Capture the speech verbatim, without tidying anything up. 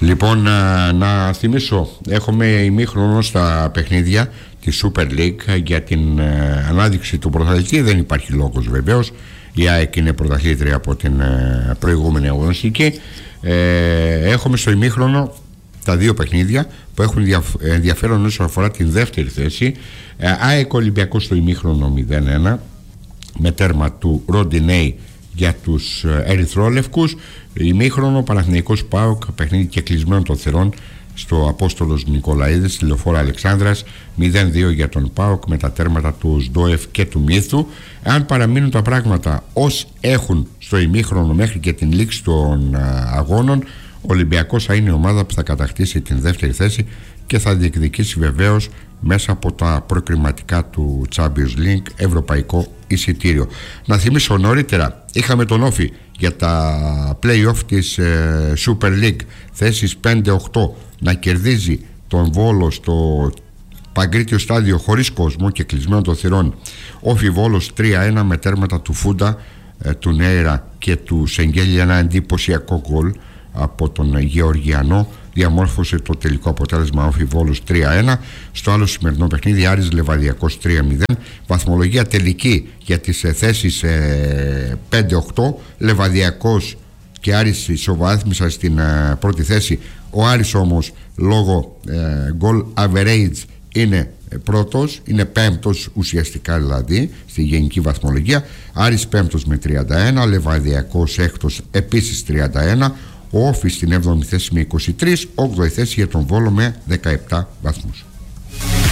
Λοιπόν, να, να θυμίσω, έχουμε ημίχρονο στα παιχνίδια της Super League για την ε, ανάδειξη του πρωταθλητή. Δεν υπάρχει λόγος βεβαίως. Η ΑΕΚ είναι πρωταθλήτρια από την ε, προηγούμενη αγωνιστική. Ε, έχουμε στο ημίχρονο τα δύο παιχνίδια που έχουν ενδιαφέρον όσον αφορά την δεύτερη θέση. ε, ΑΕΚ Ολυμπιακός στο ημίχρονο μηδέν ένα με τέρμα του Ροντινέη για τους ερυθρόλευκους. Ημίχρονο Παναθηναϊκός ΠΑΟΚ, παιχνίδι και κλεισμένων των θερών στο Απόστολος Νικολαίδης, στη Λεωφόρο Αλεξάνδρας, μηδέν δύο για τον ΠΑΟΚ με τα τέρματα του Σντόεφ και του Μύθου. Αν παραμείνουν τα πράγματα ως έχουν στο ημίχρονο μέχρι και την λήξη των αγώνων, ο Ολυμπιακός θα είναι η ομάδα που θα κατακτήσει την δεύτερη θέση και θα διεκδικήσει βεβαίως μέσα από τα προκριματικά του Champions League ευρωπαϊκό εισιτήριο. Να θυμίσω, νωρίτερα είχαμε τον Όφη για τα play-off της ε, Super League, θέσεις πέντε οκτώ, να κερδίζει τον Βόλο στο Παγκρίτιο στάδιο χωρίς κόσμο και κλεισμένο των θυρών. Όφη Βόλος τρία ένα με τέρματα του Φούντα, ε, του Νέιρα και του Σεγγέλη. Ένα εντυπωσιακό γκολ από τον Γεωργιανό διαμόρφωσε το τελικό αποτέλεσμα. Όφη Βόλος τρία ένα. Στο άλλο σημερινό παιχνίδι Άρης Λεβαδιακός τρία μηδέν. Βαθμολογία τελική για τις ε, θέσεις ε, πέντε οκτώ. Λεβαδιακός και Άρης ισοβάθμισαν στην ε, πρώτη θέση. Ο Άρης όμως λόγω ε, goal average είναι πρώτος, είναι πέμπτος ουσιαστικά δηλαδή στη γενική βαθμολογία. Άρης πέμπτος με τριάντα ένα, Λεβαδιακός έκτος επίσης τριάντα ένα, ο Όφης στην έβδομη θέση με είκοσι τρία, όγδοη θέση για τον Βόλο με δεκαεπτά βαθμούς.